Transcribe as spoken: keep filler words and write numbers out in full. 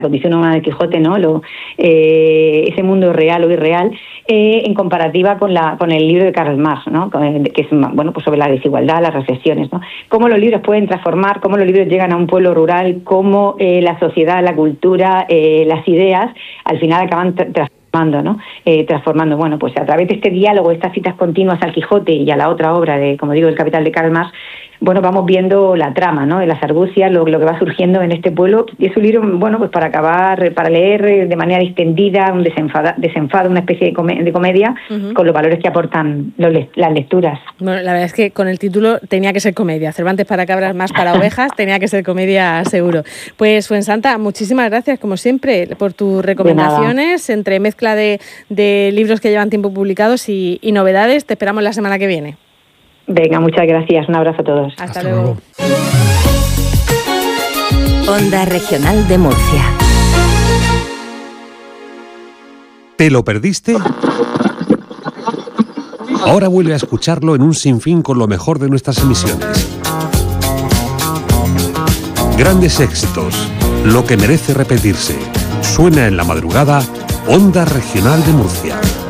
condición humana de Quijote, ¿no? Lo, eh, ese mundo real o irreal, eh, en comparativa con la con el libro de Karl Marx, ¿no? Que es, bueno, pues sobre la desigualdad, las reflexiones, ¿no? Cómo los libros pueden transformar, cómo los libros llegan a un pueblo rural, cómo eh, la sociedad, la cultura, eh, las ideas, al final acaban tra- transformando, ¿no? Eh, transformando, bueno, pues a través de este diálogo, estas citas continuas al Quijote y a la otra obra de, como digo, El Capital de Karl Marx, bueno, vamos viendo la trama, ¿no? De las argucias, lo, lo que va surgiendo en este pueblo. Y es un libro, bueno, pues para acabar, para leer de manera distendida, un desenfada, desenfado, una especie de, come, de comedia, uh-huh. con los valores que aportan los, las lecturas. Bueno, la verdad es que con el título tenía que ser comedia. Cervantes para cabras, más para ovejas, tenía que ser comedia seguro. Pues, Fuensanta, muchísimas gracias, como siempre, por tus recomendaciones, entre mezcla de, de libros que llevan tiempo publicados y, y novedades. Te esperamos la semana que viene. Venga, muchas gracias. Un abrazo a todos. Hasta, Hasta luego. luego. Onda Regional de Murcia. ¿Te lo perdiste? Ahora vuelve a escucharlo en un sinfín con lo mejor de nuestras emisiones. Grandes éxitos, lo que merece repetirse. Suena en la madrugada, Onda Regional de Murcia.